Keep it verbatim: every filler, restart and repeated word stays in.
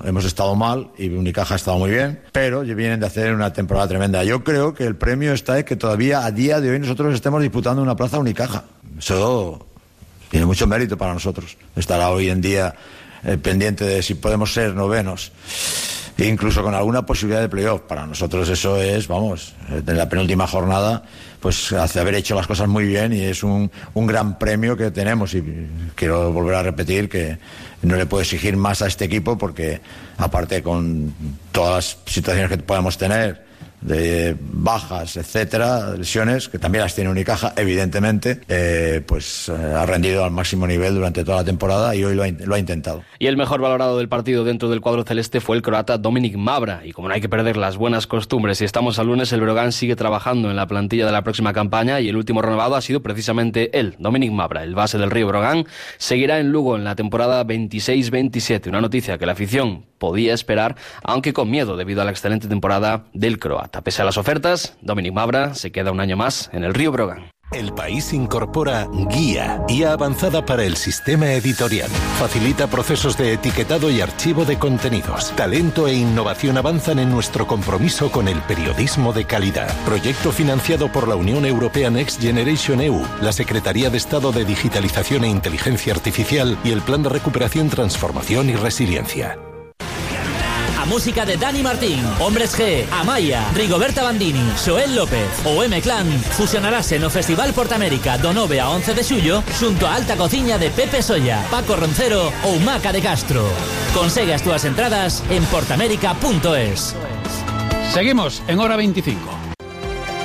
Hemos estado mal y Unicaja ha estado muy bien, pero vienen de hacer una temporada tremenda. Yo creo que el premio está en que todavía a día de hoy nosotros estemos disputando una plaza Unicaja. Eso tiene mucho mérito para nosotros. Estará hoy en día eh, pendiente de si podemos ser novenos, e incluso con alguna posibilidad de playoff. Para nosotros eso es, vamos, en la penúltima jornada, pues hace haber hecho las cosas muy bien, y es un, un gran premio que tenemos. Y quiero volver a repetir que no le puedo exigir más a este equipo, porque aparte con todas las situaciones que podamos tener de bajas, etcétera, lesiones, que también las tiene Unicaja, evidentemente, eh, pues eh, ha rendido al máximo nivel durante toda la temporada y hoy lo ha, lo ha intentado. Y el mejor valorado del partido dentro del cuadro celeste fue el croata Dominik Mavra, y como no hay que perder las buenas costumbres y estamos al lunes, el Breogán sigue trabajando en la plantilla de la próxima campaña, y el último renovado ha sido precisamente él, Dominik Mavra, el base del Río Breogán. Seguirá en Lugo en la temporada veintiséis veintisiete, una noticia que la afición podía esperar, aunque con miedo debido a la excelente temporada del croata. Pese a las ofertas, Dominik Mavra se queda un año más en el Río Breogán. El País incorpora Guía, I A avanzada para el sistema editorial. Facilita procesos de etiquetado y archivo de contenidos. Talento e innovación avanzan en nuestro compromiso con el periodismo de calidad. Proyecto financiado por la Unión Europea Next Generation E U, la Secretaría de Estado de Digitalización e Inteligencia Artificial y el Plan de Recuperación, Transformación y Resiliencia. A música de Dani Martín, Hombres G, Amaya, Rigoberta Bandini, Xoel López ou M-Clan fusionarase no Festival Portamérica do nove a once de xullo xunto a Alta Cociña de Pepe Solla, Paco Roncero ou Maca de Castro. Consegue as túas entradas en portamérica punto es. Seguimos en Hora veinticinco.